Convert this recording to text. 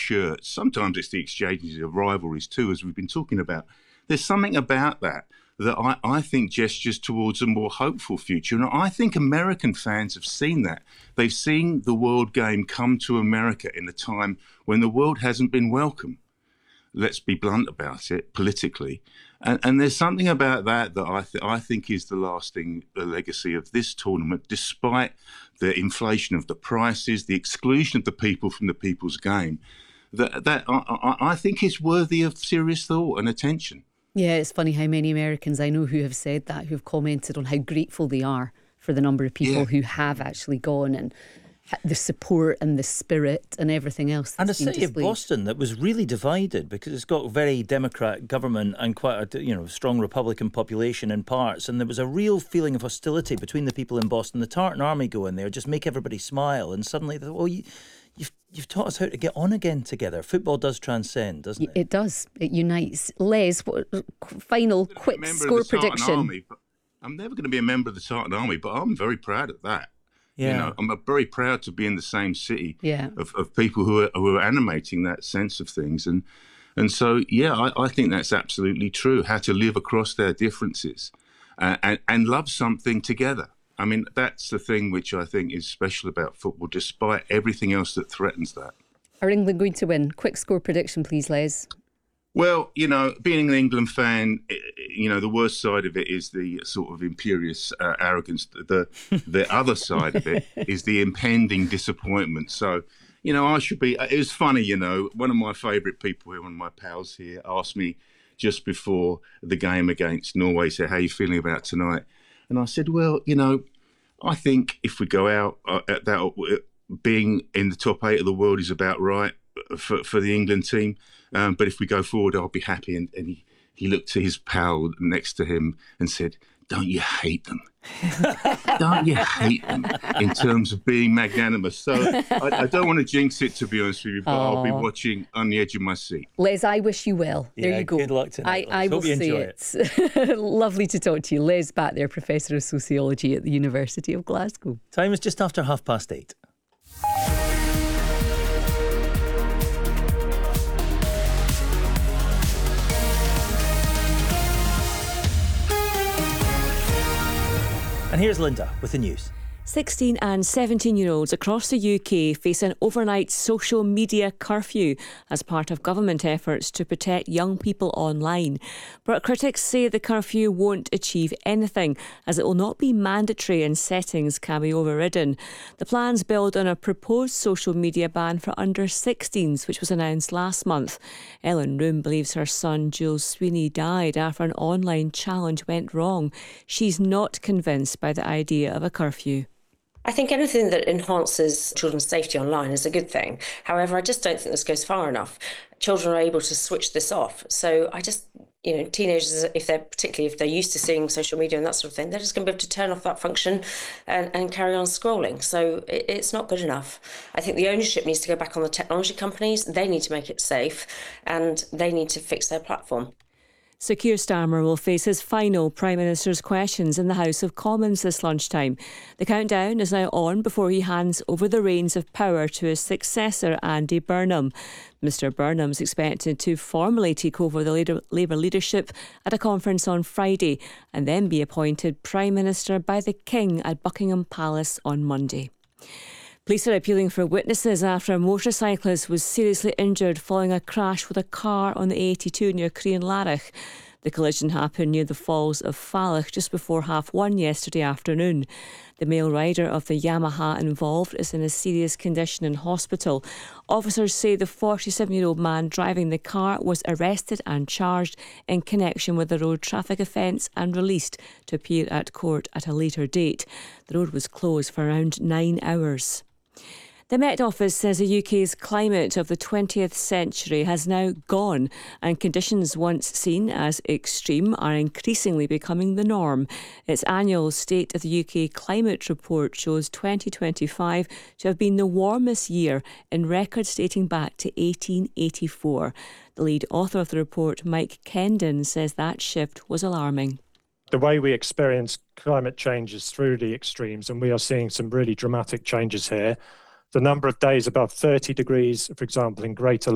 shirts. Sometimes it's the exchanges of rivalries too, as we've been talking about. There's something about that I think gestures towards a more hopeful future. And I think American fans have seen that. They've seen the World Game come to America in a time when the world hasn't been welcome. Let's be blunt about it politically. And there's something about that I think is the lasting legacy of this tournament, despite the inflation of the prices, the exclusion of the people from the people's game, that I think is worthy of serious thought and attention. Yeah, it's funny how many Americans I know who have said that, who've commented on how grateful they are for the number of people who have actually gone, and the support and the spirit and everything else. And a city of Boston that was really divided because it's got a very Democrat government and quite a strong Republican population in parts, and there was a real feeling of hostility between the people in Boston. The Tartan Army go in there, just make everybody smile, and suddenly they thought, well, You've taught us how to get on again together. Football does transcend, doesn't it? It does. It unites. Les, final quick score prediction. I'm never going to be a member of the Tartan Army, but I'm very proud of that. Yeah. I'm very proud to be in the same city of people who are animating that sense of things. And so, I think that's absolutely true. How to live across their differences and love something together. I mean, that's the thing which I think is special about football, despite everything else that threatens that. Are England going to win? Quick score prediction, please, Les. Well, being an England fan, the worst side of it is the sort of imperious arrogance. The other side of it is the impending disappointment. So, I should be... It was funny, one of my favourite people here, one of my pals here, asked me just before the game against Norway, said, how are you feeling about tonight? And I said, well, I think if we go out at that, being in the top 8 of the world is about right for the England team. But if we go forward, I'll be happy. And he looked to his pal next to him and said, don't you hate them? Don't you hate them in terms of being magnanimous? So I don't want to jinx it, to be honest with you, but I'll be watching on the edge of my seat. Les, I wish you well. There you go. Good luck tonight. I will say it. Lovely to talk to you. Les Batt there, Professor of Sociology at the University of Glasgow. Time is just after 8:30. And here's Linda with the news. 16 and 17-year-olds across the UK face an overnight social media curfew as part of government efforts to protect young people online. But critics say the curfew won't achieve anything, as it will not be mandatory and settings can be overridden. The plans build on a proposed social media ban for under-16s, which was announced last month. Ellen Room believes her son Jules Sweeney died after an online challenge went wrong. She's not convinced by the idea of a curfew. I think anything that enhances children's safety online is a good thing. However, I just don't think this goes far enough. Children are able to switch this off. So I just, teenagers, particularly if they're used to seeing social media and that sort of thing, they're just going to be able to turn off that function and carry on scrolling. So it's not good enough. I think the ownership needs to go back on the technology companies. They need to make it safe and they need to fix their platform. Sir Keir Starmer will face his final Prime Minister's questions in the House of Commons this lunchtime. The countdown is now on before he hands over the reins of power to his successor, Andy Burnham. Mr Burnham's expected to formally take over the Labour leadership at a conference on Friday and then be appointed Prime Minister by the King at Buckingham Palace on Monday. Police are appealing for witnesses after a motorcyclist was seriously injured following a crash with a car on the A82 near Crianlarich. The collision happened near the Falls of Falach just before 1:30 yesterday afternoon. The male rider of the Yamaha involved is in a serious condition in hospital. Officers say the 47-year-old man driving the car was arrested and charged in connection with the road traffic offence and released to appear at court at a later date. The road was closed for around 9 hours. The Met Office says the UK's climate of the 20th century has now gone and conditions once seen as extreme are increasingly becoming the norm. Its annual State of the UK Climate Report shows 2025 to have been the warmest year in records dating back to 1884. The lead author of the report, Mike Kendon, says that shift was alarming. The way we experience climate change is through the extremes, and we are seeing some really dramatic changes here. The number of days above 30 degrees, for example, in Greater